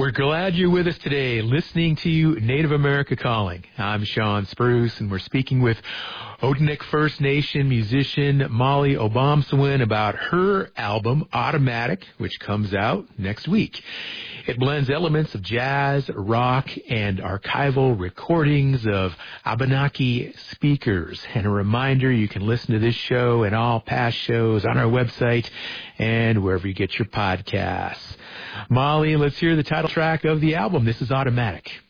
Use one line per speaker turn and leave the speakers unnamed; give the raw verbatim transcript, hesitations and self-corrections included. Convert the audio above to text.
We're glad you're with us today, listening to you, Native America Calling. I'm Sean Spruce, and we're speaking with Odanik First Nation musician Molly Obomsawin about her album, Automatic, which comes out next week. It blends elements of jazz, rock, and archival recordings of Abenaki speakers. And a reminder, you can listen to this show and all past shows on our website and wherever you get your podcasts. Molly, let's hear the title track of the album. This is Automatic.